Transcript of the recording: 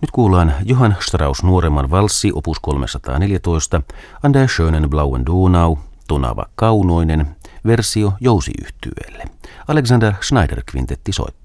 Nyt kuullaan Johann Strauss nuoremman valssi opus 314, An der schönen blauen Donau, tonava kaunoinen, versio jousiyhtyeelle. Alexander Schneider kvintetti soittaa.